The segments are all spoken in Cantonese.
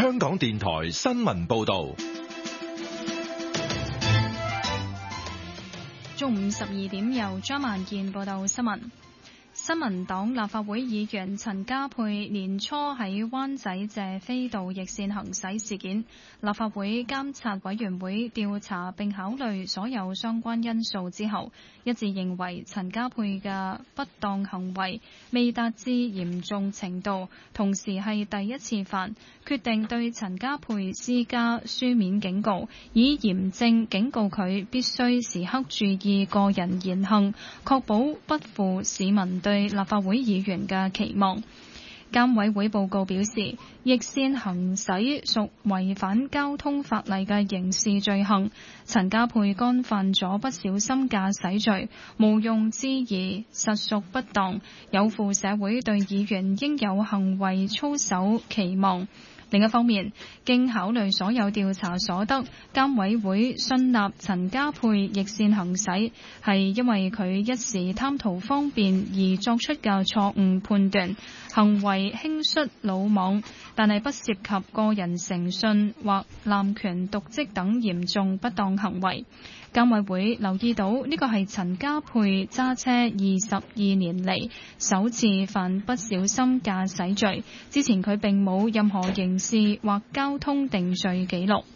香港電台新聞報道。 中午12點，由張萬健報道新聞。新民黨立法會議員陳家珮年初喺灣仔謝斐道逆線行駛事件，立法會監察委員會調查並考慮所有相關因素之後，一致認為陳家珮嘅不當行為未達至嚴重程度，同時係第一次犯，決定對陳家珮施加書面警告，以嚴正警告佢必須時刻注意個人言行，確保不負市民對立法會議員嘅期望。監委會報告表示，逆線行駛屬違反交通法例嘅刑事罪行，陳家珮干犯咗不小心駕駛罪，毋庸置疑，實屬不當，有負社會對議員應有行為操守期望。另一方面，經考慮所有調查所得，監委會信納陳家珮逆線行駛係因為佢一時貪圖方便而作出嘅錯誤判斷，行為輕率魯莽，但係不涉及個人誠信或濫權瀆職等嚴重不當行為。監委會留意到呢個係陳家珮揸車22年嚟首次犯不小心駕駛罪，之前佢並冇任何刑事或交通定罪記錄。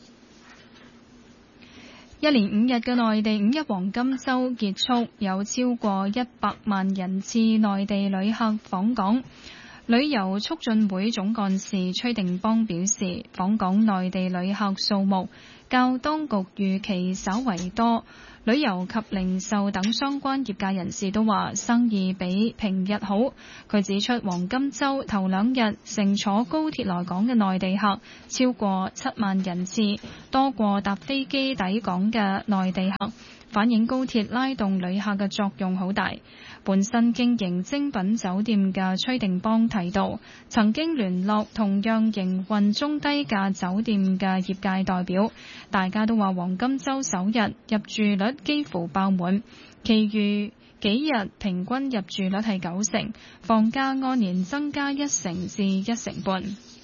一連5日嘅內地五一黃金週結束，有超過100萬人次內地旅客訪港。旅遊促進會總幹事崔定邦表示，訪港內地旅客數目較當局預期稍為多，旅遊及零售等相關業界人士都話生意比平日好。佢指出，黃金週頭2日乘坐高鐵來港嘅內地客超過7萬人次，多過搭飛機抵港嘅內地客，反映高鐵拉動旅客嘅作用好大。本身經營精品酒店嘅崔定邦提到，曾經聯絡同樣營運中低價酒店嘅業界代表，大家都話黃金週首日入住率幾乎爆滿，其餘幾日平均入住率係90%，房價按年增加1成至1成半。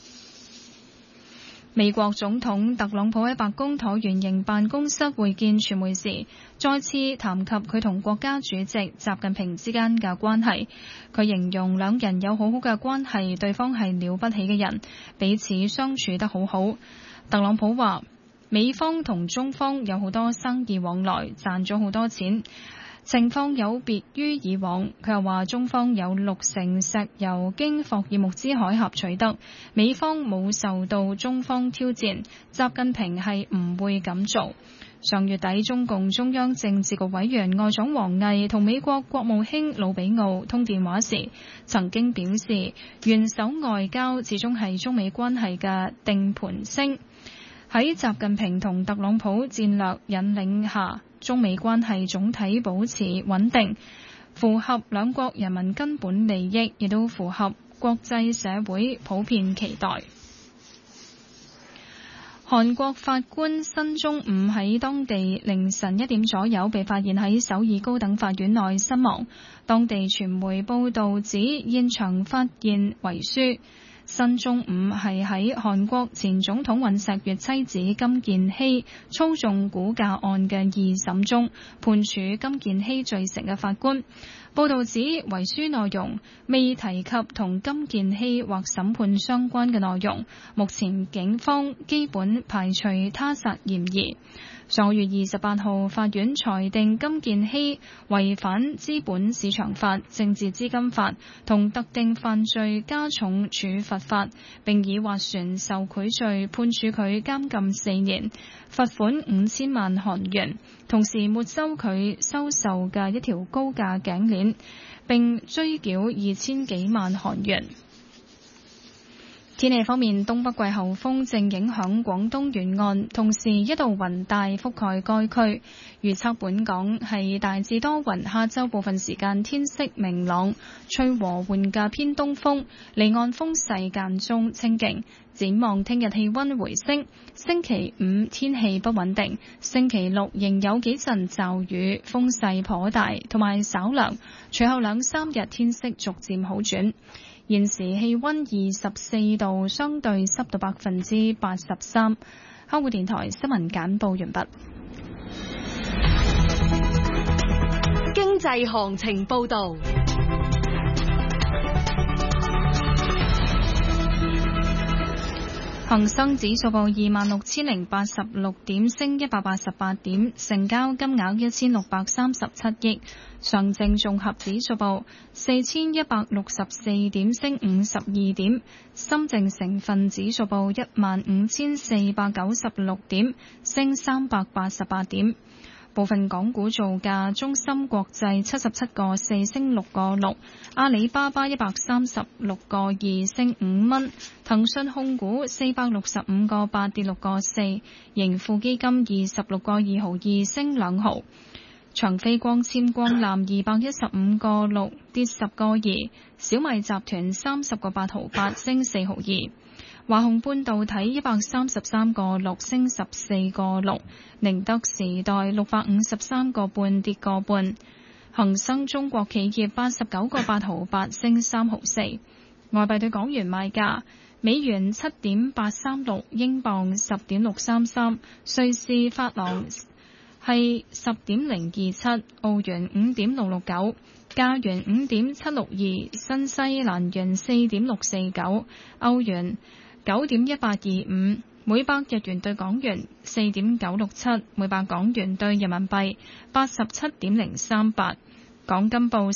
美國總統特朗普喺白宮橢圓形辦公室會見傳媒時，再次談及佢同國家主席習近平之間嘅關係。佢形容兩人有好好嘅關係，對方係了不起嘅人，彼此相處得好好。特朗普話，美方同中方有好多生意往來，賺咗好多錢。情況有別於以往，佢又話中方有60%石油經霍爾木茲海峽取得，美方冇受到中方挑戰，習近平係唔會咁做。上月底，中共中央政治局委員外長王毅同美國國務卿魯比奧通電話時，曾經表示，元首外交始終係中美關係嘅定盤星。喺習近平同特朗普戰略引領下，中美關係總體保持穩定，符合兩國人民根本利益，亦都符合國際社會普遍期待。韓國法官申忠武喺當地凌晨1點左右被發現喺首爾高等法院內身亡，當地傳媒報道指現場發現遺書。申忠武係喺韓國前總統尹錫悅妻子金建希操縱股價案嘅2審中判處金建希罪成嘅法官。報道指遺書內容未提及同金建希或審判相關嘅內容，目前警方基本排除他殺嫌疑。上月28號，法院裁定金建希違反資本市場法、政治資金法同特定犯罪加重處罰法，並以斡旋受賄罪判處佢監禁4年，罰款5000萬韓元，同時沒收佢收受嘅一條高價頸鏈，並追繳2000幾萬韓元。天氣方面，東北季候風正影響廣東沿岸，同時一道雲帶覆蓋該區。預測本港係大致多雲，下週部分時間天色明朗，吹和緩嘅偏東風，離岸風勢間中清勁。展望聽日氣溫回升，星期5天氣不穩定，星期6仍有幾陣驟雨，風勢頗大，同埋稍涼。隨後2-3日天色逐漸好轉。 現時氣溫24度，相對濕度83%。香港電台新聞簡報完畢。 經濟行情報道。 恒生指數報26,086點，升188點，成交金額1637億。上證綜合指數報4,164點，升52點。深證成分指數報15,496點，升388點。部分港股造價：中芯國際77個4升6個6，阿里巴巴136個2升5蚊，騰訊控股465個8跌6個4，盈富基金26個2毫2升2毫，長飛光纖光纜215個6跌10個2，小米集團30個8毫8升4毫2。華虹半導體133個6升14個6，寧德時代653個半跌個半，恒生中國企業89個8毫8升3毫4。外幣對港元賣價：美元7.836，英鎊10.633，瑞士法郎係10.027，澳元5.669，加元5.762，新西蘭元4.649，歐元9.1825，每百日元對港元4.967，每百港元對人民幣87.038。港金報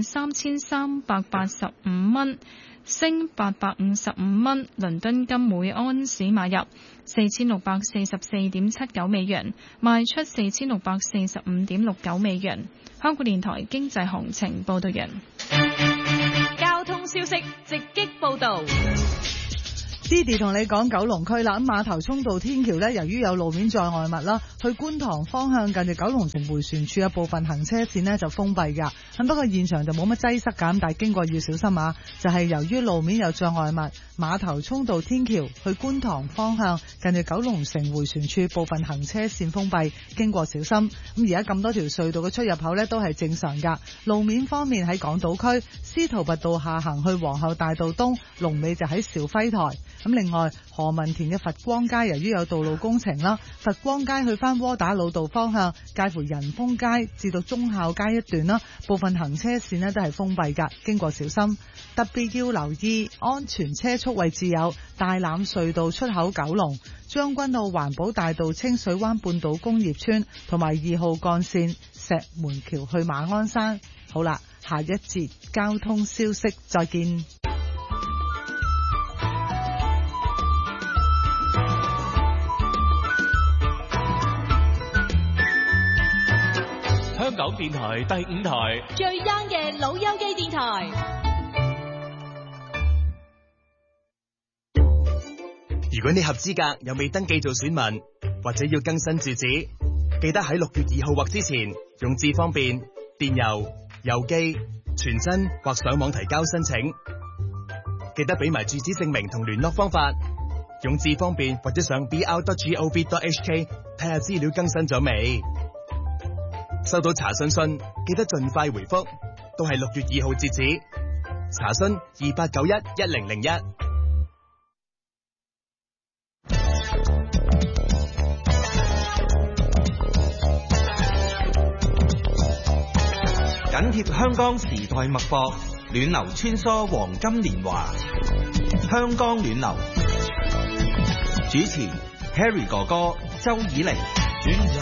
43,385蚊，升855蚊。倫敦金每安士買入4,644.79美元，賣出4,645.69美元。香港電台經濟行情報道完。 交通消息直擊報道。 Didi 同你講九龍區啦，咁馬頭涌道天橋呢，由於有路面障礙物啦，去觀塘方向近住九龍城迴旋處嘅部分行車線呢就封閉㗎。咁不過現場就冇乜擠塞㗎，但係經過要小心啊！就係由於路面有障礙物，馬頭涌道天橋去觀塘方向近住九龍城迴旋處部分行車線封閉，經過小心。咁而家咁多條隧道嘅出入口呢都係正常㗎。路面方面喺港島區，司徒拔道下行去皇后大道東，龍尾就喺兆輝台。咁另外何文田嘅佛光街由於有道路工程啦，佛光街去返窩打老道方向介乎仁豐街至到忠孝街一段啦，部分行車線呢都係封閉㗎，經過小心。特別要留意安全車速位置有大欖隧道出口九龍、將軍澳環保大道清水灣半島工業村同埋2號幹線石門橋去馬鞍山。好啦，下一節交通消息再見。 香港電台第5台最 young 嘅老友記電台。 如果你合資格又未登記做選民，或者要更新住址，記得喺6月2號或之前用智方便、電郵、郵寄、傳真或上網提交申請。記得俾埋住址證明同聯絡方法，用智方便或者上 br.gov.hk 睇下資料更新咗未。收到查詢信，記得盡快回覆，都係6月2號截止。查詢28911001。 緊貼香港時代脈搏，暖流穿梭黃金年華。香港暖流主持 Harry 哥哥、周以玲。